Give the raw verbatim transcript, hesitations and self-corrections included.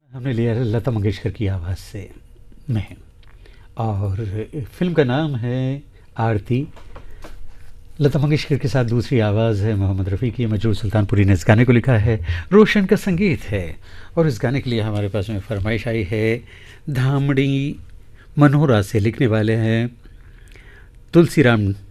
हमने लिया है लता मंगेशकर की आवाज़ से मैं, और फिल्म का नाम है आरती। लता मंगेशकर के साथ दूसरी आवाज़ है मोहम्मद रफ़ी की। मजरूर सुल्तानपुरी ने इस गाने को लिखा है, रोशन का संगीत है। और इस गाने के लिए हमारे पास में फरमाइश आई है धामड़ी मनोरा से। लिखने वाले हैं तुलसीराम